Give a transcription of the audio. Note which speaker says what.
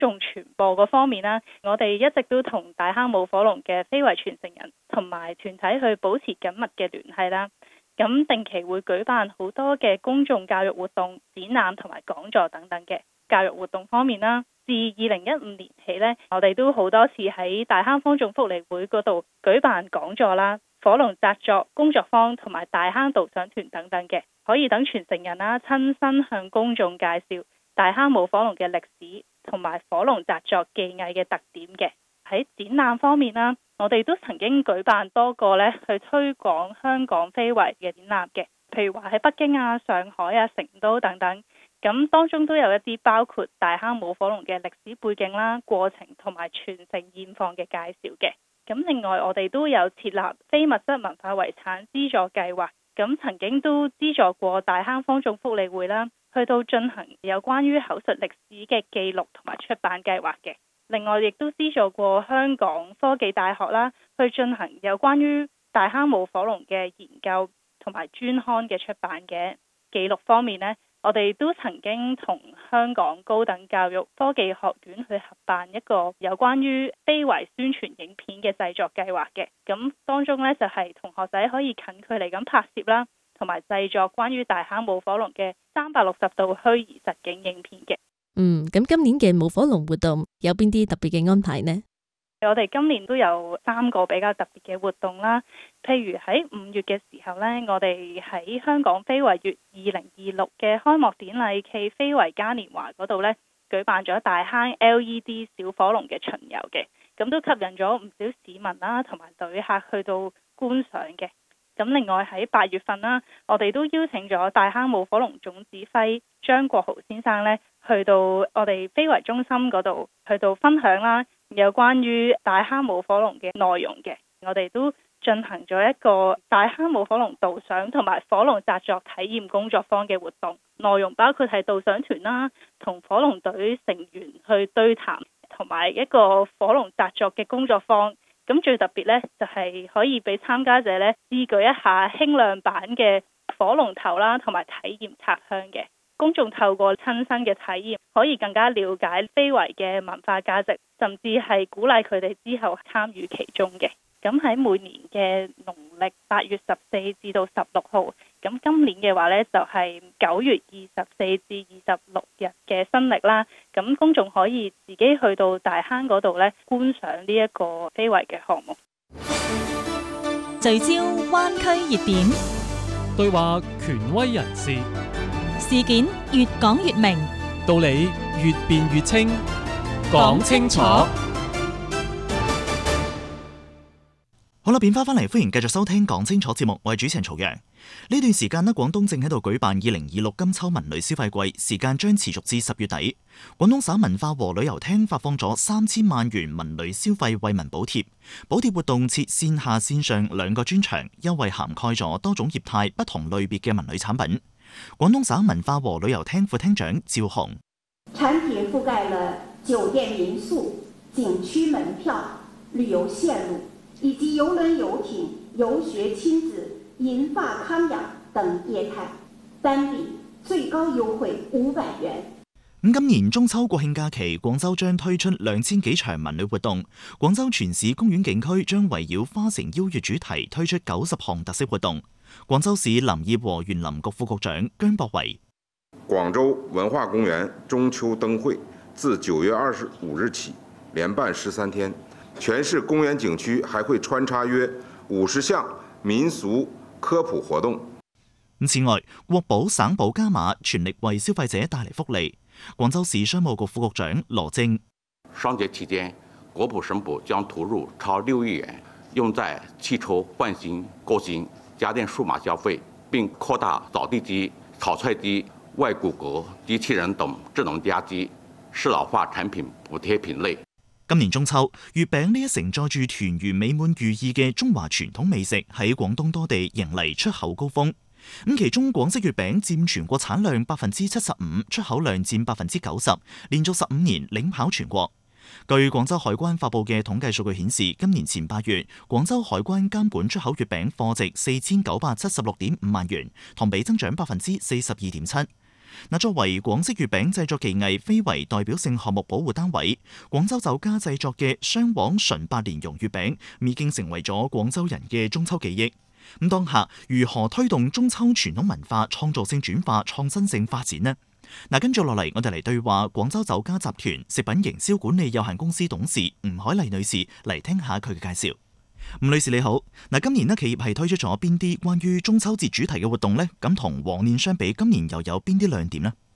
Speaker 1: 眾傳播嗰方面啦，我哋一直都同大坑舞火龍嘅非遺傳承人同埋團體去保持緊密嘅聯繫啦。咁定期會舉辦好多嘅公眾教育活動、展覽同埋講座等等嘅。教育活動方面啦，自2015年起呢，我哋都好多次喺大坑坊眾福利會嗰度舉辦講座啦、火龍紮作工作坊同埋大坑導賞團等等嘅，可以等傳承人啦親身向公眾介紹大坑舞火龍嘅歷史同埋火龍紮作技藝嘅特點嘅。喺展覽方面啦，我哋都曾經舉辦多個去推廣香港非遺嘅展覽嘅，譬如話喺北京啊、上海啊、成都等等。咁當中都有一啲包括大坑舞火龍嘅歷史背景啦、過程同埋傳承現況嘅介紹嘅。咁另外我哋都有設立非物質文化遺產資助計劃，咁曾經都資助過大坑坊眾福利會啦，去到進行有關於口述歷史嘅記錄同埋出版計劃嘅。另外亦都資助過香港科技大學啦，去進行有關於大坑舞火龍嘅研究同埋專刊嘅出版嘅。記錄方面呢，我哋都曾經同香港高等教育科技學院去合辦一個有關於非遺宣傳影片嘅製作計劃嘅。咁當中呢，就係同學仔可以近距離咁拍攝啦，同埋製作關於大坑舞火龍嘅360度虛擬實景影片嘅。
Speaker 2: 咁今年嘅舞火龍活動有邊啲特別嘅安排呢？
Speaker 1: 我哋今年都有3個比較特別嘅活動啦，譬如喺5月嘅時候呢，我哋喺香港非遺月2026嘅開幕典禮暨非遺嘉年華嗰度呢，舉辦咗大坑 LED 小火龍嘅巡遊嘅，咁都吸引咗唔少市民啦同埋旅客去到觀賞嘅。咁另外喺8月份啦，我哋都邀請咗大坑舞火龍總指揮張國豪先生呢，去到我哋非遺中心嗰度去到分享啦，有關於大坑舞火龍嘅內容嘅。我哋都進行咗一個大坑舞火龍導賞同埋火龍紮作體驗工作坊嘅活動，內容包括係導賞團啦，同火龍隊成員去對談，同埋一個火龍紮作嘅工作坊。咁最特別呢，就係可以俾參加者呢試舉一下輕量版嘅火龍頭啦，同埋體驗插香嘅。公眾透過親身嘅體驗，可以更加了解非遺嘅文化價值，甚至係鼓勵佢哋之後參與其中嘅。咁喺每年嘅農曆8月14至到16號，咁今年嘅話呢，就係9月24至26日嘅新曆啦。咁公眾可以自己去到大坑嗰度呢，觀賞呢一個非遺嘅項目。
Speaker 3: 聚焦灣區熱點，
Speaker 4: 對話權威人士，
Speaker 3: 事件越講越明，
Speaker 4: 道理越辯越清，講清楚。
Speaker 5: 好啦，變翻嚟，歡迎繼續收聽講清楚節目，我係主持人曹陽。呢段時間呢，廣東正喺度舉辦2026金秋文旅消費季，時間將持續至10月底。廣東省文化和旅遊廳發放咗3000萬元文旅消費惠民補貼，補貼活動設線下線上2個專場，優惠涵蓋咗多種業態不同類別嘅文旅產品。廣東省文化和旅遊廳副廳長趙紅：
Speaker 6: 產品覆蓋了酒店民宿、景區門票、旅遊線路以及郵輪遊艇、遊學親子、銀髮康養等業態，單筆最高優惠500元。
Speaker 5: 今年中秋國慶假期，廣州將推出2000幾場文旅活動。廣州全市公園景區將圍繞花城邀月主題推出90項特色活動。廣州市林業和園林局副局長姜博維：
Speaker 7: 廣州文化公園中秋燈會自9月25日起連辦13天，全市公園景區還會穿插約50項民俗科普活動。
Speaker 5: 此外，國保、省保加碼，全力為消費者帶嚟福利。廣州市商務局副局長羅正：
Speaker 8: 雙節期間，國保、省保將投入超6億元，用在汽車換新、購新、家電數碼消費，並擴大掃地機、炒菜機、外骨骼機器人等智能家機適老化產品補貼品類。
Speaker 5: 今年中秋，月餅呢一承載住團圓美滿寓意嘅中華傳統美食，喺廣東多地迎嚟出口高峰。其中廣式月餅佔全國產量75%，出口量佔90%，連續15年領跑全國。據廣州海關發布嘅統計數據顯示，今年前8月，廣州海關監管出口月餅貨值4976.5萬元，同比增長42.7%。 作為廣式月餅製作技藝非遺代表性項目保護單位，廣州酒家製作嘅雙黃純白蓮蓉月餅已經成為咗廣州人嘅中秋記憶。咁當下如何推動中秋傳統文化創造性轉化、創新性發展呢？跟住落嚟，我哋嚟對話廣州酒家集團食品營銷管理有限公司董事吳凱麗女士，嚟聽下佢嘅介紹。吳女士你好，今年企業係推出咗邊啲關於中秋節主題嘅活動呢？咁同往年相比，今年又有邊啲亮點呢？